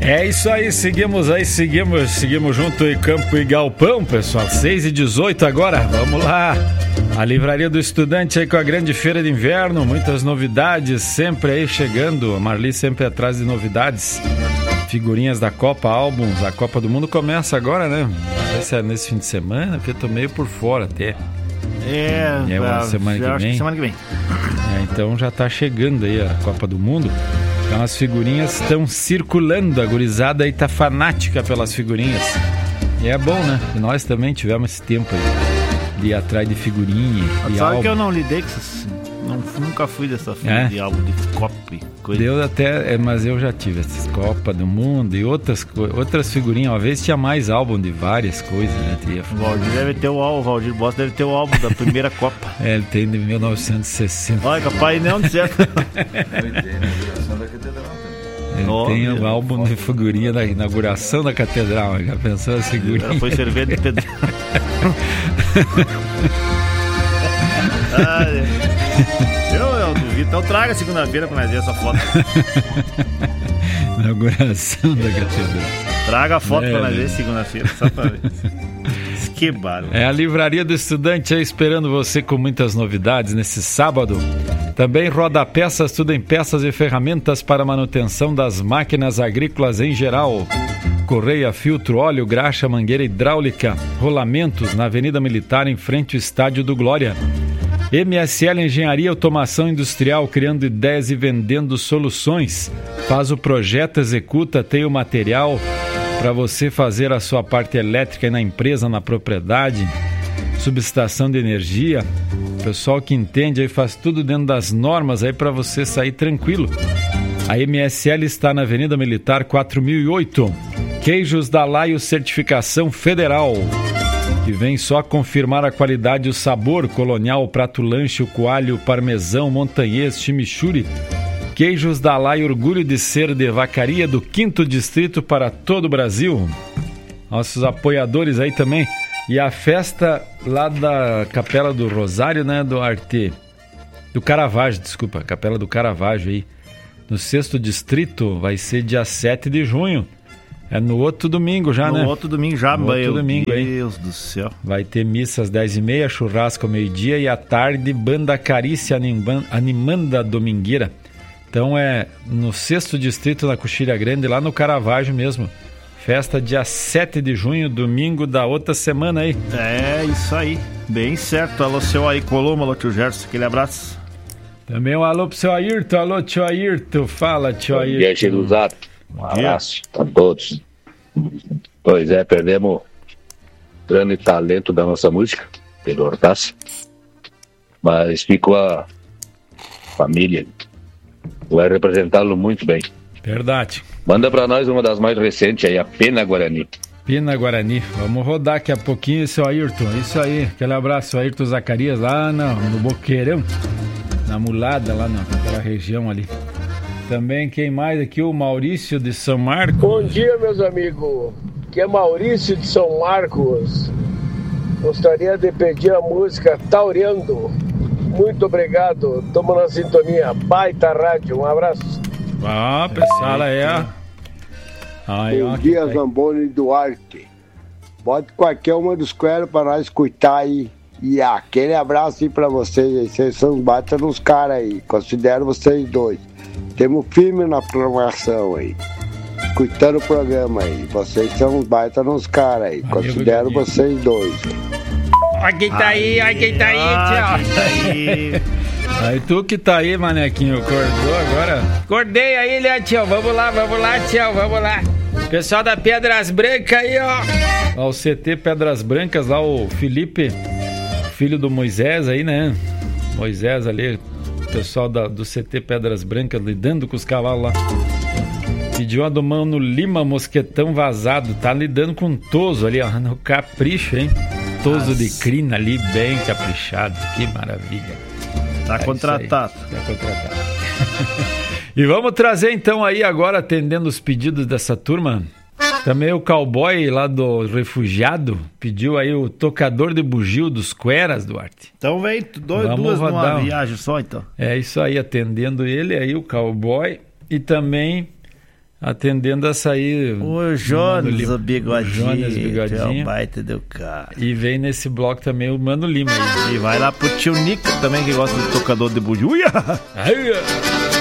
É isso aí, seguimos junto em Campo e Galpão, pessoal. 6h18 agora, vamos lá. A Livraria do Estudante aí com a grande feira de inverno, muitas novidades sempre aí chegando. A Marli sempre atrás de novidades. Figurinhas da Copa, álbuns. A Copa do Mundo começa agora, né? Não sei se é nesse fim de semana, porque eu tô meio por fora até. Semana que vem. Então já tá chegando aí a Copa do Mundo. Então as figurinhas estão circulando, a gurizada aí tá fanática pelas figurinhas. E é bom, né? E nós também tivemos esse tempo aí de ir atrás de figurinha e sabe álbum. Que eu não lidei com essas... Nunca fui dessa fila de álbum de Copa e coisa. Deu até, mas eu já tive essas Copa do Mundo e outras figurinhas. Uma vez tinha mais álbum de várias coisas, né? O Valdir deve ter o álbum, o Valdir Boss deve ter o álbum da primeira Copa. Ele tem de 1960. Olha, capaz não de certo. Ele tem o álbum de figurinha da inauguração da catedral. Já pensou a figurinha? Já foi cerveja de pedra. Eu duvido. Então traga segunda-feira pra nós ver essa foto. Inauguração da catedral. Traga a foto pra nós ver segunda-feira, só pra ver. Que barulho. É a Livraria do Estudante aí esperando você com muitas novidades nesse sábado. Também Roda Peças, tudo em peças e ferramentas para manutenção das máquinas agrícolas em geral. Correia, filtro, óleo, graxa, mangueira hidráulica, rolamentos na Avenida Militar em frente ao Estádio do Glória. MSL Engenharia e Automação Industrial, criando ideias e vendendo soluções. Faz o projeto, executa, tem o material para você fazer a sua parte elétrica na empresa, na propriedade, subestação de energia. O pessoal que entende aí faz tudo dentro das normas aí para você sair tranquilo. A MSL está na Avenida Militar 4008. Queijos da Laio Certificação Federal, que vem só confirmar a qualidade e o sabor. Colonial, Prato Lanche, o Coalho, Parmesão, Montanhês, Chimichurri. Queijos da Laio, orgulho de ser de Vacaria do 5º Distrito para todo o Brasil. Nossos apoiadores aí também. E a festa lá da Capela do Rosário, né, do Arte... Do Caravaggio, desculpa, Capela do Caravaggio aí. No 6º Distrito vai ser dia 7 de junho. É no outro domingo já, né? No outro domingo já, meu Deus do céu. Vai ter missa às 10h30, churrasco ao meio-dia e à tarde, Banda Carícia animando a domingueira. Então é no 6º Distrito, na Coxilha Grande, lá no Caravaggio mesmo. Festa dia 7 de junho, domingo da outra semana aí. É, isso aí. Bem certo. Alô, seu aí, Colombo, alô, tio Gerson, aquele abraço. Também um alô pro seu Ayrton, alô, tio Ayrton. Fala, tio Ayrton. Bom dia, Chiruzado. Um abraço a todos. Pois é, perdemos grande talento da nossa música, Pedro Hortácio, mas ficou a família, vai representá-lo muito bem. Verdade. Manda pra nós uma das mais recentes aí, a Pena Guarani. Pena Guarani, vamos rodar daqui a pouquinho, seu Ayrton. Isso aí, aquele abraço, Ayrton Zacarias, lá no Boqueirão, na Mulada, lá naquela região ali. Também quem mais aqui? O Maurício de São Marcos. Bom dia, meus amigos. Aqui é Maurício de São Marcos. Gostaria de pedir a música Taureando. Muito obrigado. Tamo na sintonia. Baita rádio. Um abraço. Ah, pessoal, aí. Bom dia, Zamboni Duarte. Bota qualquer uma dos coelhos pra nós escutar aí. E aquele abraço aí pra vocês aí. Vocês são baita nos caras aí. Considero vocês dois. Temos firme na programação aí. Escutando o programa aí. Vocês são baita nos caras aí. Considero vocês dois. Olha quem tá aí, olha quem tá aí, tio. Aí tu que tá aí, manequinho. Acordou agora? Acordei aí, né, tio? Vamos lá, tio, vamos lá. Pessoal da Pedras Brancas aí, ó. Ó, o CT Pedras Brancas, lá o Felipe, filho do Moisés aí, né? Moisés ali. Pessoal do CT Pedras Brancas lidando com os cavalos lá. Pediu a do Mano Lima Mosquetão Vazado. Tá lidando com um toso ali, ó, no capricho, hein? Toso de crina ali, bem caprichado. Que maravilha. Tá contratado. Tá contratado. E vamos trazer então aí agora, atendendo os pedidos dessa turma, também o cowboy lá do Refugiado pediu aí o tocador de bugio dos Cueras, Duarte. Então vem duas numa viagem só, então. É isso aí, atendendo ele aí, o cowboy. E também Atendendo a sair... O Jones, o Bigodinho. É o baita do cara. E vem nesse bloco também o Mano Lima. E vai lá pro tio Nico também, que gosta do tocador de bujuia.